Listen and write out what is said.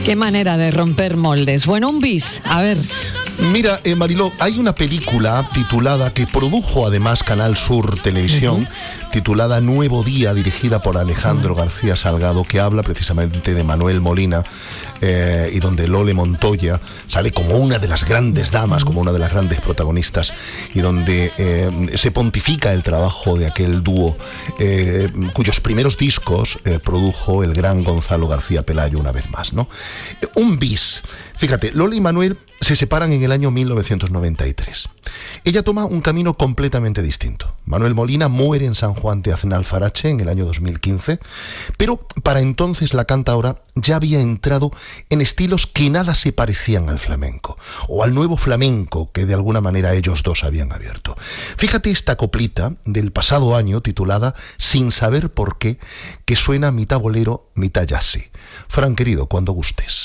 Qué manera de romper moldes. Bueno, un bis, a ver. Mira, Mariló, hay una película titulada, que produjo además Canal Sur Televisión, titulada Nuevo Día, dirigida por Alejandro García Salgado, que habla precisamente de Manuel Molina, y donde Lole Montoya sale como una de las grandes damas, como una de las grandes protagonistas, y donde se pontifica el trabajo de aquel dúo, cuyos primeros discos produjo el gran Gonzalo García Pelayo una vez más, ¿no? Un bis. Fíjate, Lole y Manuel se separan en el año 1993. Ella toma un camino completamente distinto. Manuel Molina muere en San Juan de Aznalfarache en el año 2015, pero para entonces la cantautora ya había entrado en estilos que nada se parecían al flamenco, o al nuevo flamenco que de alguna manera ellos dos habían abierto. Fíjate esta coplita del pasado año titulada Sin saber por qué, que suena mitad bolero, mitad jazzy. Fran, querido, cuando gustes.